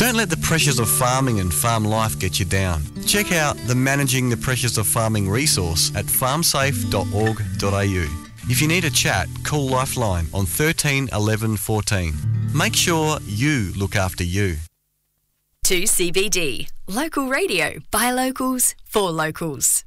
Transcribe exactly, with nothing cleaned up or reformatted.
Don't let the pressures of farming and farm life get you down. Check out the Managing the Pressures of Farming resource at farm safe dot org dot a u. If you need a chat, call Lifeline on thirteen eleven fourteen. Make sure you look after you. two C B D. Local radio by locals for locals.